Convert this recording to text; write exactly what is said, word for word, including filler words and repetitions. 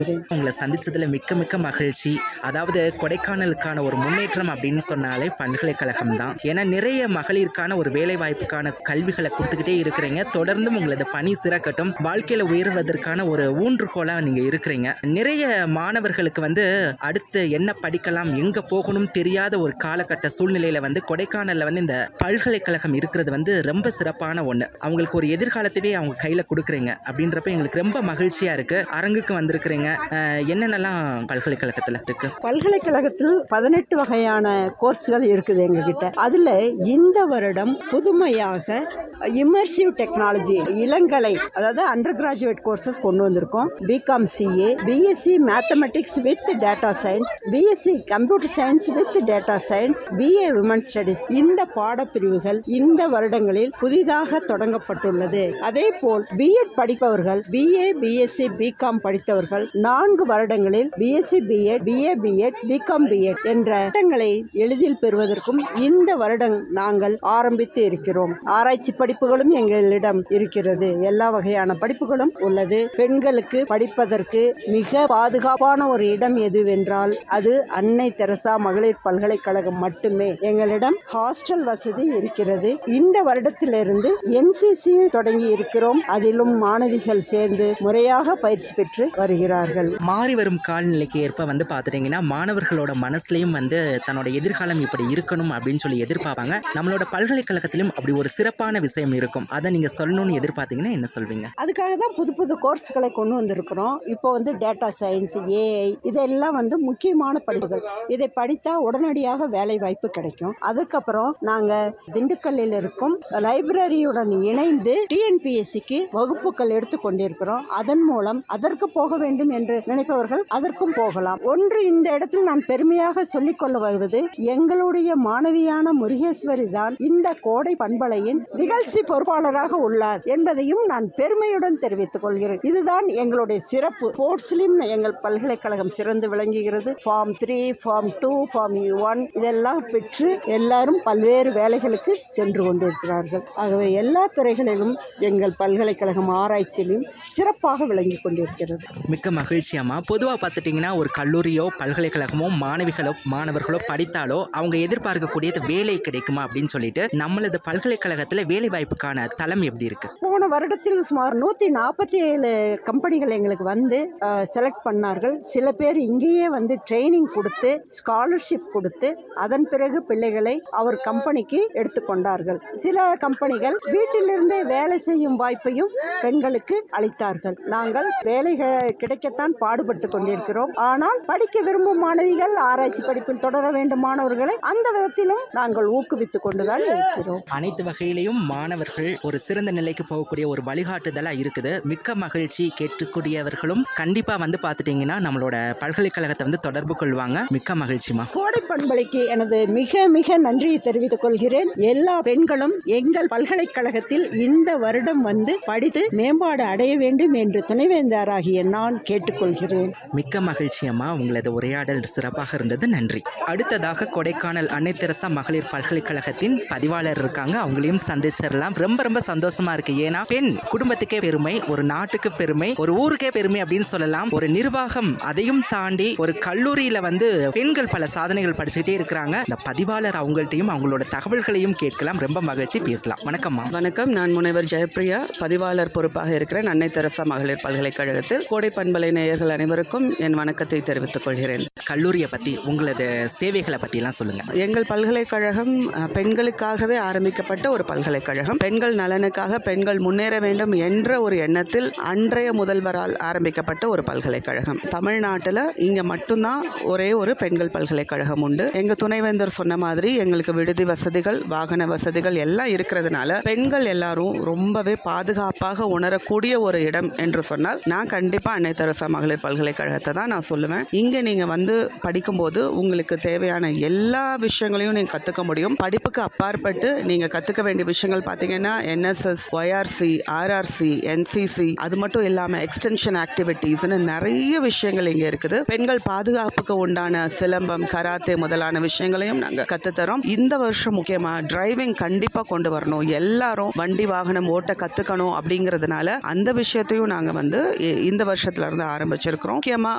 உங்களை சந்திச்சதுல மிக்க மிக்க மகிழ்ச்சி. அதாவது கொடைக்கானலுக்கான ஒரு முன்னேற்றம் அப்படின்னு சொன்னாலே பல்கலைக்கழகம் தான். ஏன்னா நிறைய மகளிருக்கான ஒரு வேலை வாய்ப்புக்கான கல்விகளை கொடுத்துக்கிட்டே இருக்கிறீங்க. தொடர்ந்தும் உங்களது பணி சிறக்கட்டும். வாழ்க்கையில உயர்வதற்கான ஒரு ஊன்றுகோலா நீங்க இருக்கிறீங்க. நிறைய மாணவர்களுக்கு வந்து அடுத்து என்ன படிக்கலாம், எங்க போகணும் தெரியாத ஒரு காலகட்ட சூழ்நிலையில வந்து கொடைக்கானல்ல வந்து இந்த பல்கலைக்கழகம் இருக்கிறது வந்து ரொம்ப சிறப்பான ஒண்ணு. அவங்களுக்கு ஒரு எதிர்காலத்தையே அவங்க கையில கொடுக்குறீங்க அப்படின்றப்ப எங்களுக்கு ரொம்ப மகிழ்ச்சியா இருக்கு. அரங்குக்கு வந்திருக்கிறீங்க. என்னென்னலாம் பல்கலைக்கழகத்தில் இருக்கு? பல்கலைக்கழகத்தில் பதினெட்டு வகையான கோர்ஸ்கள் இருக்குது எங்ககிட்ட. அதுல இந்த வருடம் புதுமையாக இமர்சிவ் டெக்னாலஜி இளங்கலை, அதாவது அண்டர் கிராஜுவேட் கோர்சஸ் கொண்டு வந்திருக்கோம். BCom CA, BSc mathematics with data science, BSc computer science with data science, BA women studies. இந்த பாடப்பிரிவுகள் இந்த வருடங்களில் புதிதாக தொடங்கப்பட்டுள்ளது. அதே போல் பிஎட் படிப்பவர்கள், பிஏ பிஎஸ்சி பிகாம் படித்தவர்கள் நான்கு வருடங்களில் BSc BEd, BA BEd, BCom BEd என்ற பட்டங்களை எளிதில் பெறுவதற்கும் இந்த வருடம் நாங்கள் ஆரம்பித்து இருக்கிறோம். ஆராய்ச்சி படிப்புகளும் எங்களிடம் இருக்கிறது. எல்லா வகையான படிப்புகளும் உள்ளது. பெண்களுக்கு படிப்பதற்கு மிக பாதுகாப்பான ஒரு இடம் எதுவென்றால் அது அன்னை தெரசா மகளிர் பல்கலைக்கழகம் மட்டுமே. எங்களிடம் ஹாஸ்டல் வசதி இருக்கிறது. இந்த வருடத்திலிருந்து என்சிசி தொடங்கி இருக்கிறோம். அதிலும் மாணவிகள் சேர்ந்து முறையாக பயிற்சி பெற்று வருகிறார்கள். மாறி வரும் காலநிலைக்கு ஏற்ப வந்து பார்த்துட்டீங்கன்னா மாணவர்களோட மனசுலையும் வந்து தன்னோட எதிர்காலம் இப்படி இருக்கணும் அப்படின்னு சொல்லி எதிர்பார்ப்பாங்க. நம்மளோட பல்கலைக்கழகத்திலும் அப்படி ஒரு சிறப்பான விஷயம் இருக்கும். அதை நீங்க சொல்லணும்னு எதிர்பார்த்தீங்கன்னா என்ன சொல்வீங்க? அதுக்காக தான் புது புது கோர்ஸ்களை கொண்டு வந்திருக்கிறோம். இப்போ வந்து டேட்டா சயின்ஸ், ஏஐ இதெல்லாம் வந்து முக்கியமான படிப்புகள். இதை படித்தா உடனடியாக வேலை வாய்ப்பு கிடைக்கும். அதுக்கப்புறம் நாங்க திண்டுக்கல்லில் இருக்கும் லைப்ரரியுடன் இணைந்து டிஎன்பிஎஸ்சிக்கு வகுப்புகள் எடுத்து கொண்டிருக்கிறோம். அதன் மூலம் அதற்கு போக வேண்டும் என்று நினைப்பவர்கள் அதற்கும் போகலாம். ஒன்று இந்த இடத்தில் நான் பெருமையாக சொல்லிக் கொள்ள வருவது, எங்களுடைய மாணவியான முருகேஸ்வரி தான் இந்த கோடை பண்பலையின் நிகழ்ச்சி பொறுப்பாளராக உள்ளார் என்பதையும் நான் பெருமையுடன் தெரிவித்துக் கொள்கிறேன். இதுதான் எங்களுடைய சிறப்பு. ஸ்போர்ட்ஸ்லையும் எங்கள் பல்கலைக்கழகம் சிறந்து விளங்குகிறது. Form three, form two, form one இதெல்லாம் பெற்று எல்லாரும் பல்வேறு வேலைகளுக்கு சென்று கொண்டிருக்கிறார்கள். ஆகவே எல்லா துறைகளிலும் எங்கள் பல்கலைக்கழகம் ஆராய்ச்சியிலும் சிறப்பாக விளங்கி கொண்டிருக்கிறது. மிக்க மகிழ்ச்சியாமா. பொதுவாக பார்த்துட்டிங்கன்னா ஒரு கல்லூரியோ பல்கலைக்கழகமோ மாணவிகளோ மாணவர்களோ படித்தாலோ அவங்க எதிர்பார்க்கக்கூடியது வேலை கிடைக்குமா அப்படின்னு சொல்லிட்டு நம்மளது பல்கலைக்கழகத்தில் வேலை வாய்ப்புக்கான தளம் எப்படி இருக்கு? போன வருடத்தில் சுமார் நூற்றி நாற்பத்தி ஏழு கம்பெனிகள் எங்களுக்கு வந்து செலக்ட் பண்ணார்கள். சில பேர் இங்கேயே வந்து ட்ரைனிங் கொடுத்து ஸ்காலர்ஷிப் கொடுத்து அதன் பிறகு பிள்ளைகளை அவர் கம்பெனிக்கு எடுத்துக்கொண்டார்கள். சில கம்பெனிகள் வீட்டிலிருந்தே வேலை செய்யும் வாய்ப்பையும் பெண்களுக்கு அளித்தார்கள். நாங்கள் வேலைகள் கிடைக்கத்தான் பாடுபட்டு கொண்டிருக்கிறோம். ஆனால் படிக்க விரும்பும் மாணவிகள் ஆராய்ச்சி படிப்பில் தொடர வேண்டும் மாணவர்களை அந்த விதத்திலும் நாங்கள் ஊக்குவித்துக் கொண்டுதான் இருக்கிறோம். அனைத்து வகையிலையும் மாணவர்கள் ஒரு சிறந்த நிலைக்கு போகக்கூடிய ஒரு வழிகாட்டுதலா இருக்குது. மிக்க மகிழ்ச்சி. கேட்டுக்கூடியவர்களும் கண்டிப்பா வந்து பார்த்துட்டீங்கன்னா நம்மளோட பல்கலைக்கழகத்தை வந்து தொடர்பு கொள்வாங்க. மிக்க மகிழ்ச்சிமா. கோடை பண்பலைக்கு எனது மிக மிக நன்றியை தெரிவித்துக் கொள்கிறேன். எல்லா பெண்களும் எங்கள் பல்கலைக்கழகத்தில் இந்த வருடம் வந்து படித்து மேம்பாடு அடைய வேண்டும் என்று துணைவேந்தராகிய நான் கேட்டுக்கொள்கிறேன். மிக்க மகிழ்ச்சி அம்மா. உங்களது உரையாடல் சிறப்பாக இருந்தது. நன்றி. அடுத்ததாக கொடைக்கானல் அன்னை தெரசா மகளிர் பல்கலைக்கழகத்தின் பதிவாளர் இருக்காங்க. அவங்களையும் சந்திச்சிடலாம். ரொம்ப ரொம்ப சந்தோஷமா இருக்கு. ஏன்னா பெண் குடும்பத்துக்கே பெருமை, ஒரு நாட்டுக்கு பெருமை, ஒரு ஊருக்கே பெருமை அப்படின்னு சொல்லலாம். ஒரு நிர்வாகம், அதையும் தாண்டி ஒரு கல்லூரியில வந்து பெண்கள் பல சாதனைகள் படிச்சுக்கிட்டே இருக்கிறாங்க. இந்த பதிவாளர் அவங்கள்ட்டையும் அவங்களோட தகவல்களையும் கேட்கலாம். ரொம்ப மகிழ்ச்சி. பேசலாம். வணக்கம்மா. வணக்கம். நான் முனைவர் ஜெயப்பிரியா, பதிவாளர் பொறுப்பாக இருக்கிறேன் அன்னை தெரசா மகளிர் பல்கலைக்கழகத்தில். கோடை பண்பலை நேயர்கள் அனைவருக்கும் என் வணக்கத்தை தெரிவித்துக் கொள்கிறேன். கல்லூரியை பத்தி உங்களது சேவைகளை பத்தி எல்லாம் சொல்லுங்க. எங்கள் பல்கலைக்கழகம் பெண்களுக்காகவே ஆரம்பிக்கப்பட்ட ஒரு பல்கலைக்கழகம். பெண்கள் நலனுக்காக, பெண்கள் முன்னேற வேண்டும் என்ற ஒரு எண்ணத்தில் அன்றைய முதல்வரால் ஆரம்பிக்கப்பட்ட ஒரு பல்கலைக்கழகம். தமிழ்நாட்டில் இங்க மட்டும்தான் ஒரே ஒரு பெண்கள் பல்கலைக்கழகம் உண்டு. எங்க துணைவேந்தர் சொன்ன மாதிரி எங்களுக்கு விடுதி வசதிகள், வாகன வசதிகள் எல்லாம் இருக்கிறதுனால பெண்கள் எல்லாரும் ரொம்பவே பாதுகாப்பாக உணரக்கூடிய ஒரு இடம் என்று சொன்னால் நான் கண்டிப்பா அன்னை தெரசா மகளிர் பல்கலைக்கழகத்தை தான் நான் சொல்லுவேன். இங்க நீங்க வந்து படிக்கும்போது உங்களுக்கு தேவையான எல்லா விஷயங்களையும் நீங்க கத்துக்க முடியும். படிப்புக்கு அப்பாற்பட்டு நீங்க கத்துக்க வேண்டிய விஷயங்கள் பார்த்தீங்கன்னா என்எஸ்எஸ், ஒய்ஆர்சி, ஆர்ஆர்சி, என்சிசி, அது மட்டும் இல்லாம எக்ஸ்டென்ஷன் ஆக்டிவிட்டீஸ்னு நிறைய விஷயங்கள் இங்க இருக்குது. பெண்கள் பாதுகாப்புக்கு உண்டான சிலம்பம், கராத்தே முதலான விஷயங்களையும் நாங்க கத்துத்தரோம். இந்த வருஷம் முக்கியமா டிரைவிங் கண்டிப்பா கொண்டு வரணும். எல்லாரும் வண்டி வாகனம் ஓட்ட கத்துக்கணும் அப்படிங்கிறதுனால அந்த விஷயத்தையும் நாங்க வந்து இந்த வருஷத்துல இருந்து ஆரம்பிச்சிருக்கிறோம். முக்கியமா